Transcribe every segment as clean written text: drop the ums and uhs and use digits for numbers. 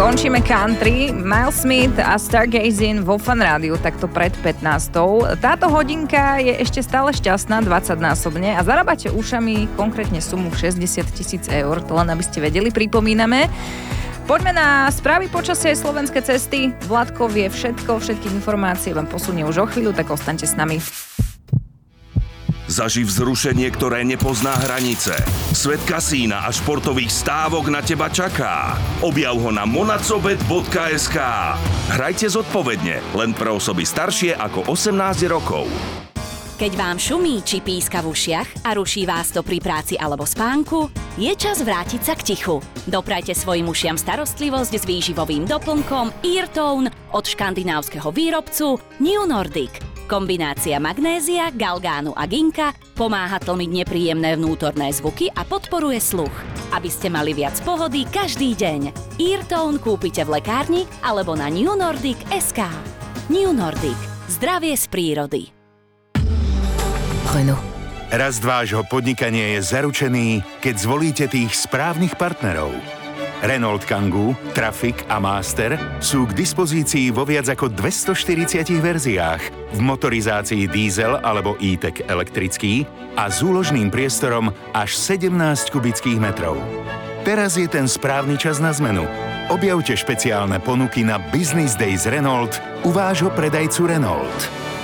Končíme country, Miles Smith a Stargazing vo Fan Rádiu takto pred 15. Táto hodinka je ešte stále šťastná 20-násobne a zarábate ušami konkrétne sumu 60 000 eur, to len aby ste vedeli, pripomíname. Poďme na správy počasia slovenské cesty. Vladko vie všetky informácie vám posunie už o chvíľu, tak ostaňte s nami. Zaživ vzrušenie, ktoré nepozná hranice. Svet kasína a športových stávok na teba čaká. Objav ho na monacobet.sk. Hrajte zodpovedne, len pre osoby staršie ako 18 rokov. Keď vám šumí či píska v ušiach a ruší vás to pri práci alebo spánku, je čas vrátiť sa k tichu. Doprajte svojim ušiam starostlivosť s výživovým doplnkom Eartone od škandinávskeho výrobcu New Nordic. Kombinácia magnézia, galgánu a ginka pomáha tlmiť nepríjemné vnútorné zvuky a podporuje sluch. Aby ste mali viac pohody každý deň. Eartone kúpite v lekárni alebo na newnordic.sk. New Nordic. Zdravie z prírody. Rast vášho podnikania je zaručený, keď zvolíte tých správnych partnerov. Renault Kangoo, Traffic a Master sú k dispozícii vo viac ako 240 verziách v motorizácii diesel alebo e-tech elektrický a s úložným priestorom až 17 kubických metrov. Teraz je ten správny čas na zmenu. Objavte špeciálne ponuky na Business Days Renault u vášho predajcu Renault.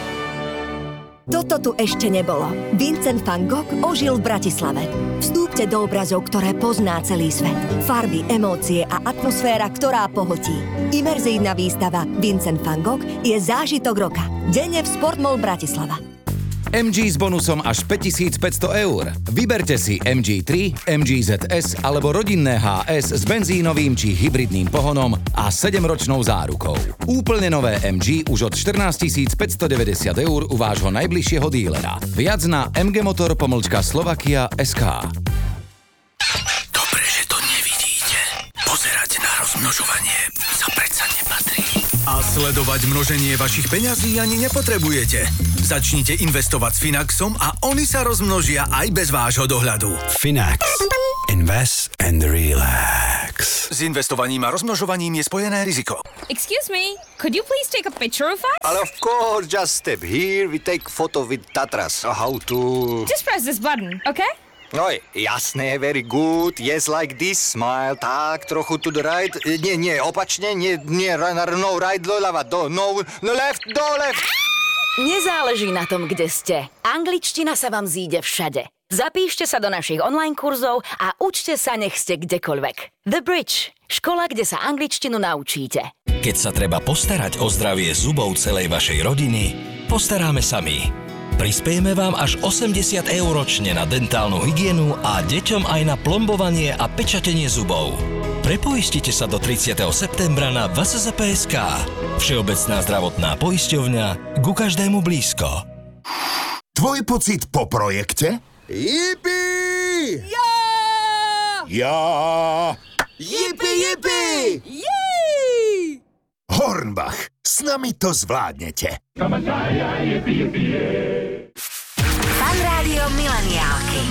Toto tu ešte nebolo. Vincent van Gogh ožil v Bratislave. Vstúpte do obrazov, ktoré pozná celý svet. Farby, emócie a atmosféra, ktorá pohltí. Imerzívna výstava Vincent van Gogh je zážitok roka. Denne v Sportmall Bratislava. MG s bonusom až 5500 eur. Vyberte si MG3, MG ZS alebo rodinné HS s benzínovým či hybridným pohonom a 7-ročnou zárukou. Úplne nové MG už od 14 590 eur u vášho najbližšieho dílera. Viac na mgmotor.Slovakia.sk. Dobre, že to nevidíte. Pozerať na rozmnožovanie sa predsa nepatrí. A sledovať množenie vašich peňazí ani nepotrebujete. Začnite investovať s Finaxom a oni sa rozmnožia aj bez vášho dohľadu. Finax. Invest and relax. S investovaním a rozmnožovaním je spojené riziko. Excuse me, could you please take a picture of us? But of course, just step here, we take photo with Tatras. How to... Just press this button, okay? No, jasné, very good. Yes, like this, smile. Tak, trochu to the right. Nie, opačne. Nie, no right, doľava, no left, do left. Nezáleží na tom, kde ste. Angličtina sa vám zíde všade. Zapíšte sa do našich online kurzov a učte sa, nech ste kdekoľvek. The Bridge. Škola, kde sa angličtinu naučíte. Keď sa treba postarať o zdravie zubov celej vašej rodiny, postaráme sami. Prispiejeme vám až 80 eur ročne na dentálnu hygienu a deťom aj na plombovanie a pečatenie zubov. Prepoistite sa do 30. septembra na VSZPSK. Všeobecná zdravotná poisťovňa ku každému blízko. Tvoj pocit po projekte? Yipi! Ja! Yipi! Jej! Hornbach, s nami to zvládnete. Fan Rádio mileniálky.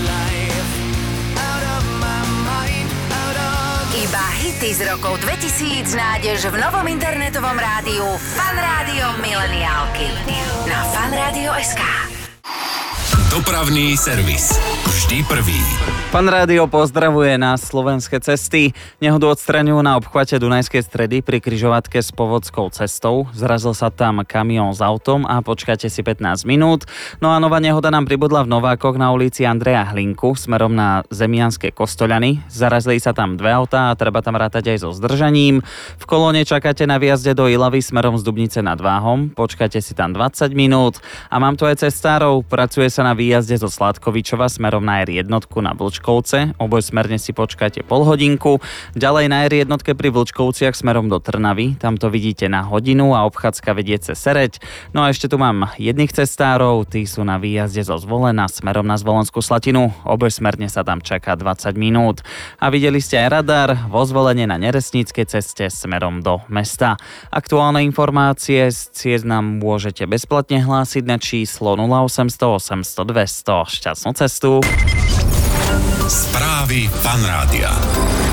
Iba hity z rokov 2000 nájdeš v novom internetovom rádiu Fan Rádio mileniálky. Na fanradio.sk. Dopravný servis. Vždy prvý. Fan Rádio pozdravuje nás slovenské cesty. Nehodu odstraňujú na obchvate Dunajskej stredy pri križovatke s Povodskou cestou. Zrazil sa tam kamión s autom a počkáte si 15 minút. No a nová nehoda nám pribudla v Novákoch na ulici Andreja Hlinku smerom na Zemianske Kostoľany. Zarazili sa tam dve autá a treba tam rátať aj so zdržaním. V kolóne čakáte na výjazde do Ilavy smerom z Dubnice nad Váhom. Počkáte si tam 20 minút. A mám tu aj cestárov. Pracuje sa na výjazde zo Sládkovičova smerom na R1 na Vlčkovce. Obojsmerne si počkáte pol hodinku. Ďalej na R1 pri Vlčkovciach smerom do Trnavy. Tam to vidíte na hodinu a obchádzka vedie cez Sereď. No a ešte tu mám jedných cestárov. Tí sú na výjazde zo Zvolena smerom na Zvolenskú Slatinu. Obojsmerne sa tam čaká 20 minút. A videli ste aj radar vo Zvolene na Neresníckej ceste smerom do mesta. Aktuálne informácie z ciest nám môžete bezplatne hlásiť na číslo 0800 800 200. Šťastnú cestu. Správy Fan Rádia.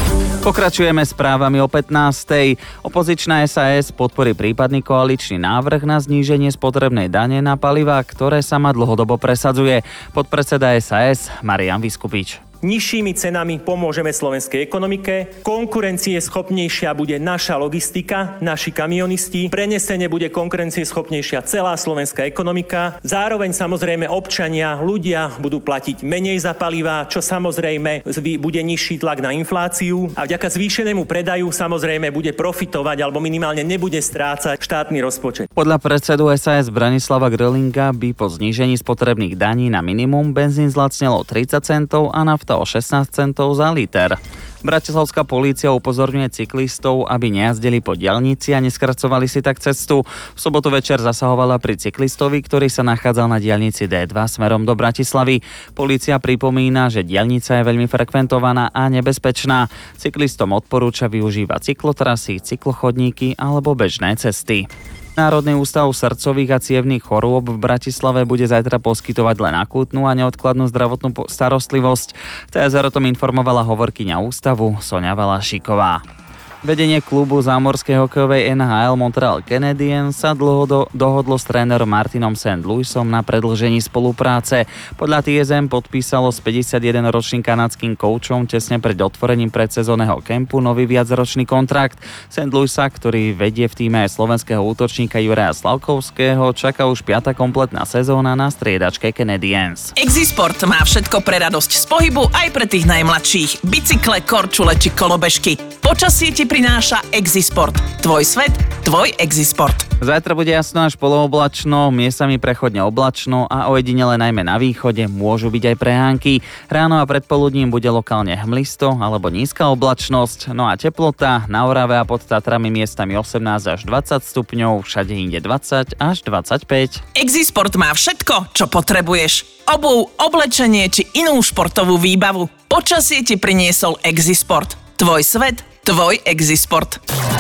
Pokračujeme správami o 15. Opozičná SAS podporí prípadný koaličný návrh na zníženie spotrebnej dane na palivá, ktoré sa má dlhodobo presadzuje. Podpredseda SAS Marián Vyskupič. Nižšími cenami pomôžeme slovenskej ekonomike, konkurencieschopnejšia bude naša logistika, naši kamionisti, prenesene bude konkurencieschopnejšia celá slovenská ekonomika, zároveň samozrejme občania, ľudia budú platiť menej za palivá, čo samozrejme bude nižší tlak na infláciu a vďaka zvýšenému predaju samozrejme bude profitovať alebo minimálne nebude strácať štátny rozpočet. Podľa predsedu SAS Branislava Grölinga by po znížení spotrebných daní na minimum benzín zlacnelo 30 centov a nafta o 16 centov za liter. Bratislavská polícia upozorňuje cyklistov, aby nejazdili po diaľnici a neskracovali si tak cestu. V sobotu večer zasahovala pri cyklistovi, ktorý sa nachádzal na diaľnici D2 smerom do Bratislavy. Polícia pripomína, že diaľnica je veľmi frekventovaná a nebezpečná. Cyklistom odporúča využívať cyklotrasy, cyklochodníky alebo bežné cesty. Národný ústav srdcových a cievnych chorôb v Bratislave bude zajtra poskytovať len akútnu a neodkladnú zdravotnú starostlivosť. TSR o tom informovala hovorkyňa ústavu Soňa Valašíková. Vedenie klubu zámorskej hokejovej NHL Montreal Canadiens sa dohodlo s trénerom Martinom St. Louisom na predĺžení spolupráce. Podľa TSM podpísalo s 51-ročným kanadským koučom tesne pred otvorením predsezónneho kempu nový viacročný kontrakt. St. Louisa, ktorý vedie v tíme aj slovenského útočníka Juraja Slavkovského, čaká už 5. kompletná sezóna na striedačke Canadiens. Exisport má všetko pre radosť z pohybu aj pre tých najmladších. Bicykle, korčule či kolobežky. Počasie ti prináša Exisport. Tvoj svet, tvoj Exisport. Zajtra bude jasno až polooblačno, miestami prechodne oblačno a ojedinele najmä na východe môžu byť aj prehánky. Ráno a predpoludním bude lokálne hmlisto alebo nízka oblačnosť, no a teplota na Orave a pod Tatrami miestami 18 až 20 stupňov, všade inde 20 až 25. Exisport má všetko, čo potrebuješ. Obuv, oblečenie či inú športovú výbavu. Počasie ti priniesol Exisport. Tvoj svet, tvoj Exisport.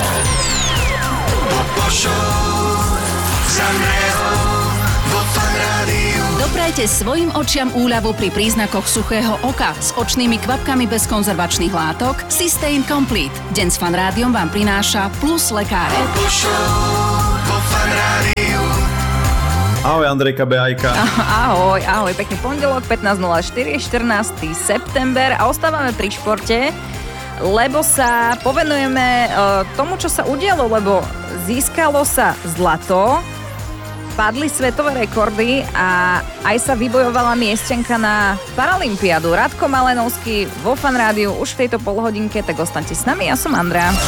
Doprajte svojim očiam úľavu pri príznakoch suchého oka s očnými kvapkami bez konzervačných látok Systane Complete. Deň s Fan Rádiom vám prináša Plus lekáre. Ahoj, Andrejka Behajka. Ahoj, pekný pondelok, 15.04, 14. september a ostávame pri športe, lebo sa povenujeme tomu, čo sa udialo, lebo získalo sa zlato, padli svetové rekordy a aj sa vybojovala miestenka na Paralympiádu. Radko Malenovský vo Fan Rádiu už v tejto polhodinke, tak ostaňte s nami, ja som Andrea.